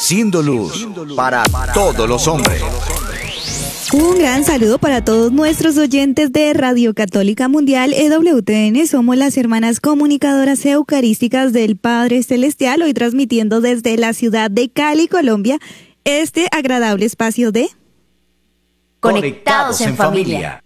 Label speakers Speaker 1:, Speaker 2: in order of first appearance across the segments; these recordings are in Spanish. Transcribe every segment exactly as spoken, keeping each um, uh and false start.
Speaker 1: siendo luz para todos los hombres.
Speaker 2: Un gran saludo para todos nuestros oyentes de Radio Católica Mundial E W T N. Somos las hermanas comunicadoras eucarísticas del Padre Celestial, hoy transmitiendo desde la ciudad de Cali, Colombia, este agradable espacio de
Speaker 3: Conectados en Familia.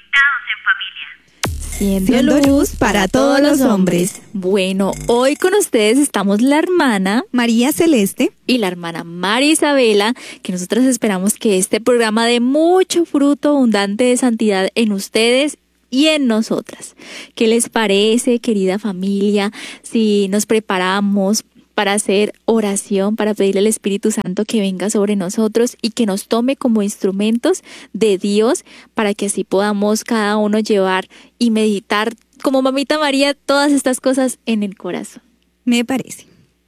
Speaker 2: Siendo luz para todos los hombres.
Speaker 3: Bueno, hoy con ustedes estamos la hermana
Speaker 2: María Celeste
Speaker 3: y la hermana María Isabela, que nosotros esperamos que este programa dé mucho fruto abundante de santidad en ustedes y en nosotras. ¿Qué les parece, querida familia, si nos preparamos para hacer oración, para pedirle al Espíritu Santo que venga sobre nosotros y que nos tome como instrumentos de Dios, para que así podamos cada uno llevar y meditar como Mamita María todas estas cosas en el corazón?
Speaker 2: Me parece.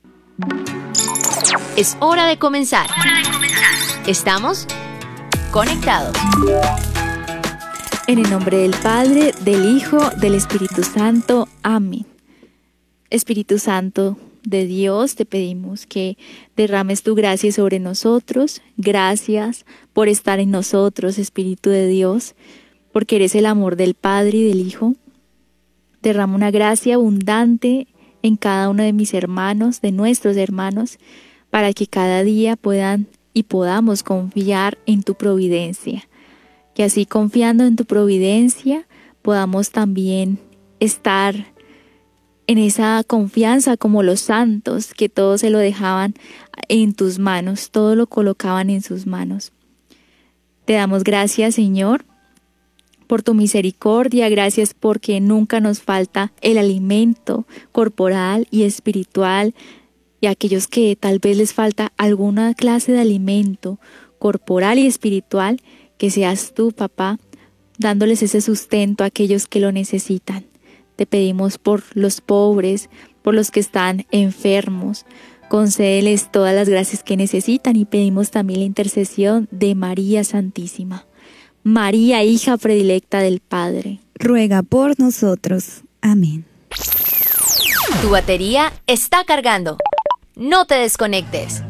Speaker 4: Es hora de comenzar. Estamos conectados.
Speaker 3: En el nombre del Padre, del Hijo, del Espíritu Santo. Amén. Espíritu Santo de Dios, te pedimos que derrames tu gracia sobre nosotros. Gracias por estar en nosotros, Espíritu de Dios, porque eres el amor del Padre y del Hijo. Derrama una gracia abundante en cada uno de mis hermanos, de nuestros hermanos, para que cada día puedan y podamos confiar en tu providencia. Que así, confiando en tu providencia, podamos también estar en esa confianza como los santos, que todo se lo dejaban en tus manos, todo lo colocaban en sus manos. Te damos gracias, Señor, por tu misericordia. Gracias porque nunca nos falta el alimento corporal y espiritual, y a aquellos que tal vez les falta alguna clase de alimento corporal y espiritual, que seas tú, papá, dándoles ese sustento a aquellos que lo necesitan. Te pedimos por los pobres, por los que están enfermos. Concédeles todas las gracias que necesitan, y pedimos también la intercesión de María Santísima. María, hija predilecta del Padre,
Speaker 2: ruega por nosotros. Amén.
Speaker 4: Tu batería está cargando. No te desconectes.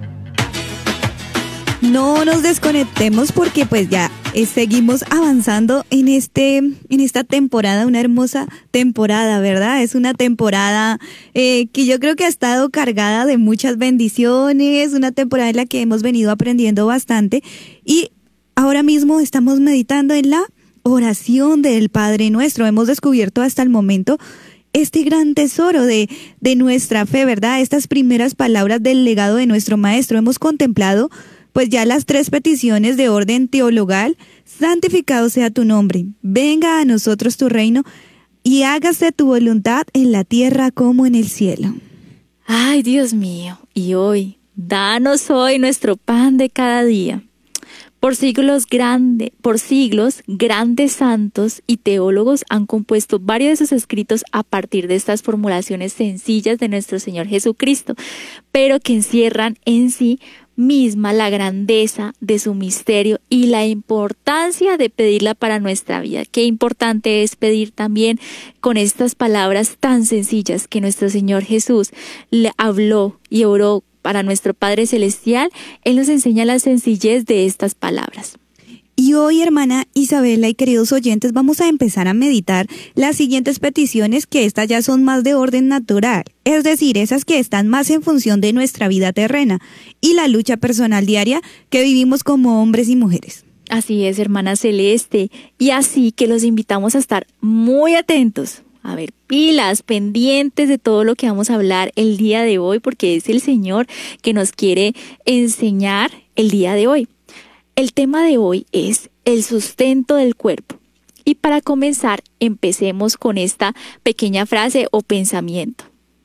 Speaker 2: No nos desconectemos, porque pues ya eh, seguimos avanzando en este en esta temporada, una hermosa temporada, ¿verdad? Es una temporada eh, que yo creo que ha estado cargada de muchas bendiciones, una temporada en la que hemos venido aprendiendo bastante, y ahora mismo estamos meditando en la oración del Padre Nuestro. Hemos descubierto hasta el momento este gran tesoro de, de nuestra fe, ¿verdad? Estas primeras palabras del legado de nuestro Maestro. Hemos contemplado pues ya las tres peticiones de orden teologal: santificado sea tu nombre, venga a nosotros tu reino, y hágase tu voluntad en la tierra como en el cielo.
Speaker 3: Ay, Dios mío, y hoy, danos hoy nuestro pan de cada día. Por siglos grande, por siglos, grandes santos y teólogos han compuesto varios de sus escritos a partir de estas formulaciones sencillas de nuestro Señor Jesucristo, pero que encierran en sí misma la grandeza de su misterio y la importancia de pedirla para nuestra vida. Qué importante es pedir también con estas palabras tan sencillas que nuestro Señor Jesús le habló y oró para nuestro Padre Celestial. Él nos enseña la sencillez de estas palabras.
Speaker 2: Y hoy, hermana Isabela y queridos oyentes, vamos a empezar a meditar las siguientes peticiones, que estas ya son más de orden natural, es decir, esas que están más en función de nuestra vida terrena y la lucha personal diaria que vivimos como hombres y mujeres.
Speaker 3: Así es, hermana Celeste, y así que los invitamos a estar muy atentos. A ver, pilas, pendientes de todo lo que vamos a hablar el día de hoy, porque es el Señor que nos quiere enseñar el día de hoy. El tema de hoy es el sustento del cuerpo. Y para comenzar, empecemos con esta pequeña frase o pensamiento.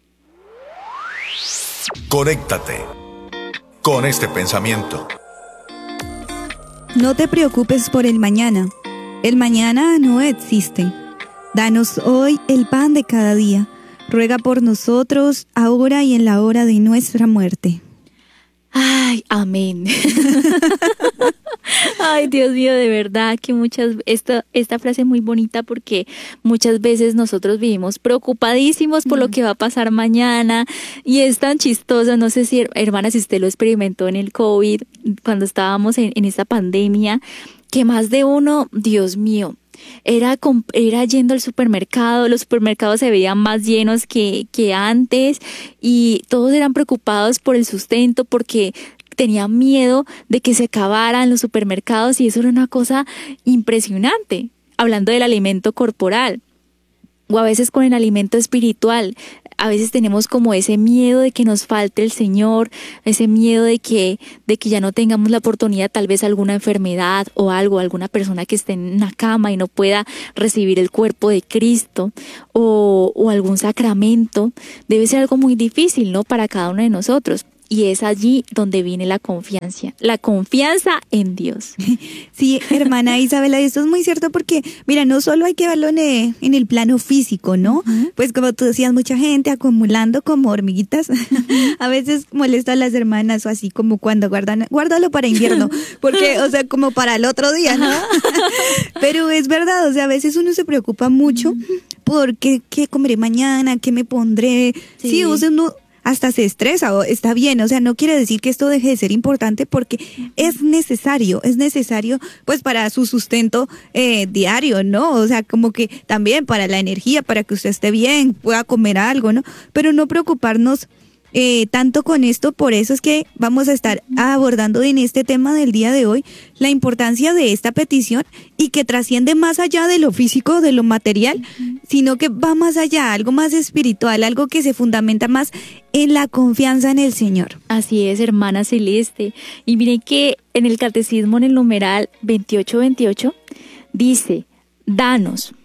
Speaker 1: Conéctate con este pensamiento.
Speaker 2: No te preocupes por el mañana. El mañana no existe. Danos hoy el pan de cada día. Ruega por nosotros, ahora y en la hora de nuestra muerte.
Speaker 3: Ay, amén. Ay, Dios mío, de verdad que muchas, esta, esta frase es muy bonita porque muchas veces nosotros vivimos preocupadísimos por mm. lo que va a pasar mañana y es tan chistoso, no sé si, hermana, si usted lo experimentó en el COVID, cuando estábamos en, en esta pandemia, que más de uno, Dios mío, Era, era yendo al supermercado, los supermercados se veían más llenos que, que antes y todos eran preocupados por el sustento porque tenían miedo de que se acabaran los supermercados y eso era una cosa impresionante, hablando del alimento corporal o a veces con el alimento espiritual. A veces tenemos como ese miedo de que nos falte el Señor, ese miedo de que, de que ya no tengamos la oportunidad, tal vez alguna enfermedad o algo, alguna persona que esté en una cama y no pueda recibir el cuerpo de Cristo o, o algún sacramento. Debe ser algo muy difícil, ¿no? Para cada uno de nosotros. Y es allí donde viene la confianza, la confianza en Dios.
Speaker 2: Sí, hermana Isabela, esto es muy cierto porque, mira, no solo hay que verlo en el, en el plano físico, ¿no? Uh-huh. Pues como tú decías, mucha gente acumulando como hormiguitas. Uh-huh. A veces molesta a las hermanas o así como cuando guardan, guárdalo para invierno, porque, o sea, como para el otro día, ¿no? Uh-huh. Pero es verdad, o sea, a veces uno se preocupa mucho uh-huh. por qué, qué comeré mañana, qué me pondré. Sí, sí, o sea, uno hasta se estresa, o está bien, o sea, no quiere decir que esto deje de ser importante porque es necesario, es necesario pues para su sustento eh, diario, ¿no? O sea, como que también para la energía, para que usted esté bien, pueda comer algo, ¿no? Pero no preocuparnos Eh, tanto con esto, por eso es que vamos a estar abordando en este tema del día de hoy la importancia de esta petición y que trasciende más allá de lo físico, de lo material, uh-huh. sino que va más allá, algo más espiritual, algo que se fundamenta más en la confianza en el Señor.
Speaker 3: Así es, hermana Celeste. Y miren que en el catecismo, en el numeral veintiocho veintiocho, dice, danos.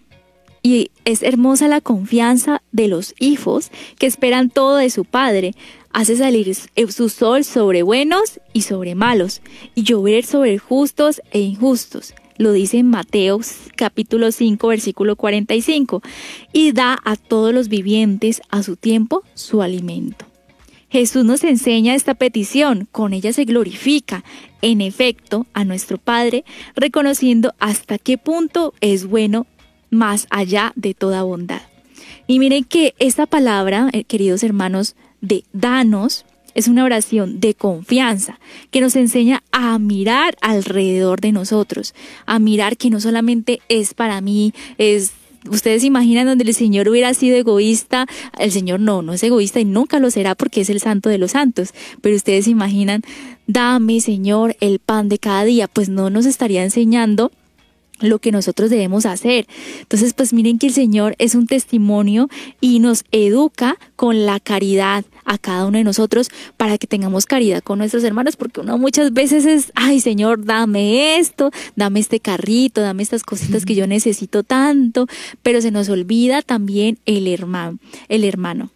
Speaker 3: Y es hermosa la confianza de los hijos que esperan todo de su Padre. Hace salir su sol sobre buenos y sobre malos, y llover sobre justos e injustos. Lo dice en Mateo capítulo cinco, versículo cuarenta y cinco. Y da a todos los vivientes a su tiempo su alimento. Jesús nos enseña esta petición, con ella se glorifica, en efecto, a nuestro Padre, reconociendo hasta qué punto es bueno más allá de toda bondad. Y miren que esta palabra, eh, queridos hermanos, de danos, es una oración de confianza que nos enseña a mirar alrededor de nosotros, a mirar que no solamente es para mí, es... Ustedes se imaginan donde el Señor hubiera sido egoísta. El Señor no, no es egoísta y nunca lo será porque es el santo de los santos. Pero ustedes se imaginan, dame, Señor, el pan de cada día. Pues no nos estaría enseñando lo que nosotros debemos hacer. Entonces, pues miren que el Señor es un testimonio y nos educa con la caridad a cada uno de nosotros para que tengamos caridad con nuestros hermanos, porque uno muchas veces es, ay Señor, dame esto, dame este carrito, dame estas cositas que yo necesito tanto, pero se nos olvida también el hermano, el hermano.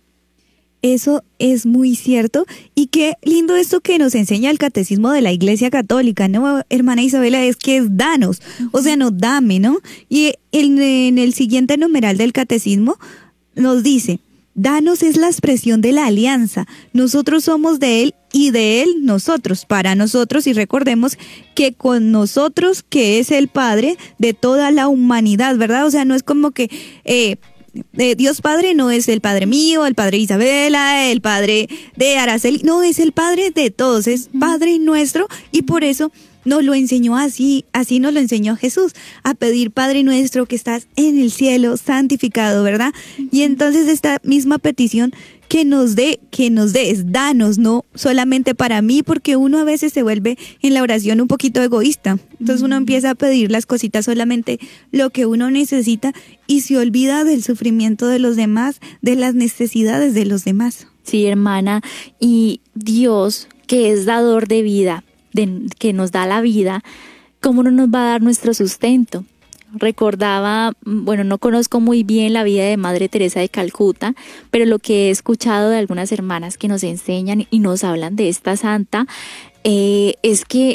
Speaker 2: Eso es muy cierto y qué lindo esto que nos enseña el catecismo de la Iglesia Católica, ¿no, hermana Isabela? Es que es danos, o sea, no dame, ¿no? Y el, en el siguiente numeral del catecismo nos dice, danos es la expresión de la alianza, nosotros somos de Él y de Él nosotros, para nosotros, y recordemos que con nosotros, que es el Padre de toda la humanidad, ¿verdad? O sea, no es como que... Eh, Eh, Dios Padre no es el Padre mío, el Padre Isabela, el Padre de Araceli, no, es el Padre de todos, es Padre nuestro, y por eso nos lo enseñó así, así nos lo enseñó Jesús, a pedir Padre nuestro que estás en el cielo, santificado, ¿verdad? Y entonces esta misma petición que nos dé, que nos des, danos, no solamente para mí, porque uno a veces se vuelve en la oración un poquito egoísta. Entonces uno empieza a pedir las cositas solamente lo que uno necesita y se olvida del sufrimiento de los demás, de las necesidades de los demás.
Speaker 3: Sí, hermana, y Dios, que es dador de vida, de, que nos da la vida, ¿cómo no nos va a dar nuestro sustento? Recordaba, bueno, no conozco muy bien la vida de Madre Teresa de Calcuta, pero lo que he escuchado de algunas hermanas que nos enseñan y nos hablan de esta santa, eh, es que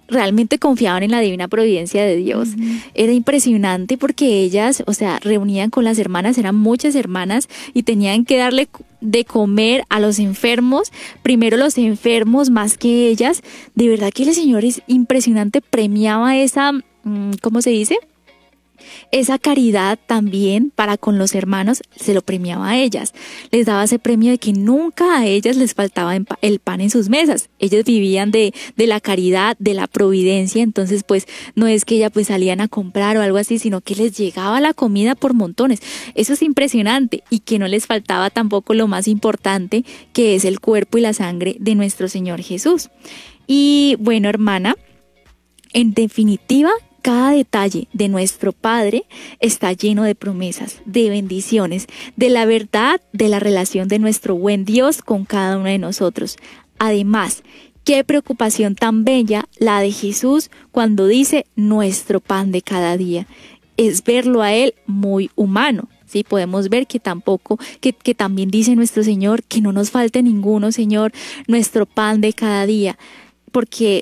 Speaker 3: realmente confiaban en la divina providencia de Dios. Uh-huh. Era impresionante porque ellas, o sea, reunían con las hermanas, eran muchas hermanas y tenían que darle de comer a los enfermos, primero los enfermos más que ellas. De verdad que el Señor es impresionante, premiaba esa, ¿cómo se dice? Esa caridad también para con los hermanos, se lo premiaba a ellas. Les daba ese premio de que nunca a ellas les faltaba el pan en sus mesas. Ellas vivían de, de la caridad, de la providencia. Entonces pues no es que ellas pues salían a comprar o algo así, sino que les llegaba la comida por montones. Eso es impresionante, y que no les faltaba tampoco lo más importante, que es el cuerpo y la sangre de nuestro Señor Jesús. Y bueno, hermana, en definitiva, cada detalle de nuestro Padre está lleno de promesas, de bendiciones, de la verdad, de la relación de nuestro buen Dios con cada uno de nosotros. Además, qué preocupación tan bella la de Jesús cuando dice nuestro pan de cada día. Es verlo a Él muy humano. Sí, podemos ver que tampoco, que, que también dice nuestro Señor que no nos falte ninguno, Señor, nuestro pan de cada día. Porque